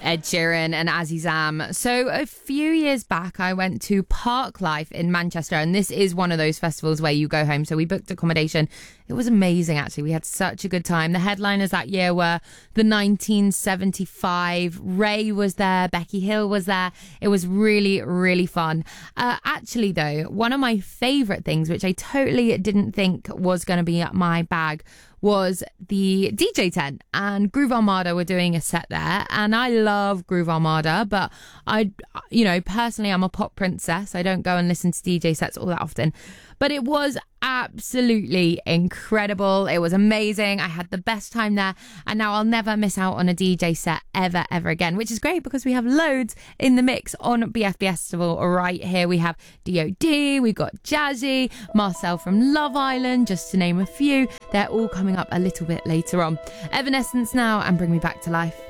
Ed Sheeran and Azizam. So a few years back, I went to Parklife in Manchester, and this is one of those festivals where you go home. So we booked accommodation. It was amazing, actually. We had such a good time. The headliners that year were the 1975. Ray was there. Becky Hill was there. It was really, really fun. Actually, though, one of my favourite things, which I totally didn't think was going to be up my bag, was the DJ tent, and Groove Armada were doing a set there, and I love Groove Armada, but personally, I'm a pop princess. I don't go and listen to DJ sets all that often, but it was absolutely incredible. It was amazing. I had the best time there, and now I'll never miss out on a DJ set ever again, which is great because we have loads in the mix on BF Festival right here. We have DOD, we've got Jazzy, Marcel from Love Island, just to name a few. They're all coming up a little bit later on. Evanescence now, and Bring Me Back to Life.